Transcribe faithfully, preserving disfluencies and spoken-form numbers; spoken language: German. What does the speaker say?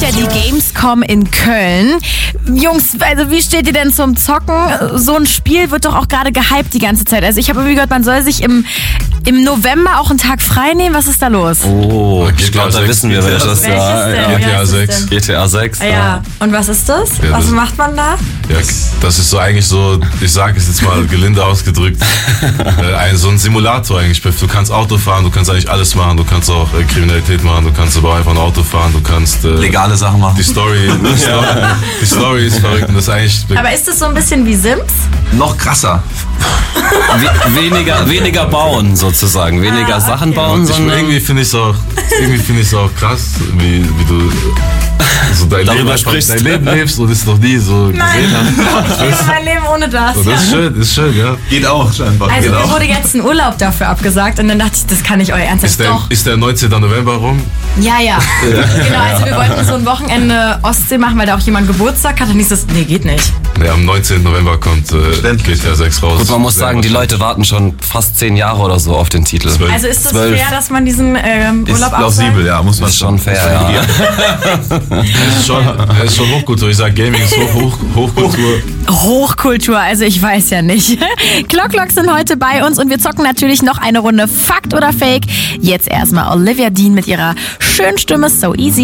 läuft ja die Gamescom in Köln. Jungs, also wie steht ihr denn zum Zocken? So ein Spiel wird doch auch gerade gehypt die ganze Zeit. Also ich habe irgendwie gehört, man soll sich im, im November auch einen Tag frei nehmen. Was ist da los? Oh, ich glaube, da wissen wir, welches. Ja, ja. G T A sechs. G T A sechs. Ja. ja. Und was ist das? Ja, was das macht man da? Ja, das ist so eigentlich so, ich sage es jetzt mal gelinde ausgedrückt, äh, ein, so ein Simulator eigentlich. Du kannst Auto fahren, du kannst eigentlich alles machen, du kannst auch äh, Kriminalität machen, du kannst aber auch einfach ein Auto fahren, du kannst... Äh, legale Sachen machen. Die Story, die, Story, die Story ist verrückt und das ist eigentlich... Aber ist das so ein bisschen wie Sims? Noch krasser. We weniger, weniger bauen sozusagen, weniger ah, okay. Sachen bauen, ich, sondern... Irgendwie finde ich es auch, irgendwie finde ich es auch krass, wie, wie du... So dein, Leben einfach, dein Leben lebst und es noch nie so gesehen hast. Ich lebe mein Leben ohne das. So, das ist schön, das ist schön, ja. Geht auch scheinbar. Also Geht mir auch. wurde jetzt ein Urlaub dafür abgesagt und dann dachte ich, das kann nicht euer Ernst sein. Ist der, Doch. ist der neunzehnten November rum? Ja, ja. Genau, also wir wollten so ein Wochenende Ostsee machen, weil da auch jemand Geburtstag hat und hieß das, nee, geht nicht. Nee, am neunzehnten November kommt äh, G T A sechs raus. Gut, man muss sagen, die Leute warten schon fast zehn Jahre oder so auf den Titel. zwölf. Also ist das zwölf. fair, dass man diesen ähm, Urlaub Ist plausibel, absagt? ja, muss man ist schon fair, ja. Das ist schon, das ist schon Hochkultur. Ich sag, Gaming ist hoch, hoch, Hochkultur. Hochkultur, also ich weiß ja nicht. Clocklock sind heute bei uns und wir zocken natürlich noch eine Runde Fakt oder Fake. Jetzt erstmal Olivia Dean mit ihrer schönen Stimme So Easy.